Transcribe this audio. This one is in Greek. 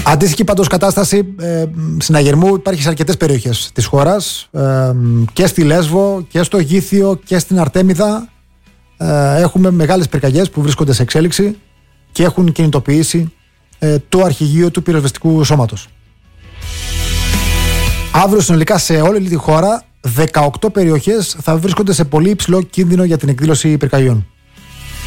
Αντίστοιχη πάντως κατάσταση συναγερμού υπάρχει σε αρκετές περιοχές της χώρας, και στη Λέσβο και στο Γήθιο και στην Αρτέμιδα. Έχουμε μεγάλες πυρκαγιές που βρίσκονται σε εξέλιξη και έχουν κινητοποιήσει το αρχηγείο του πυροσβεστικού σώματος. Αύριο συνολικά σε όλη τη χώρα 18 περιοχές θα βρίσκονται σε πολύ υψηλό κίνδυνο για την εκδήλωση πυρκαγιών.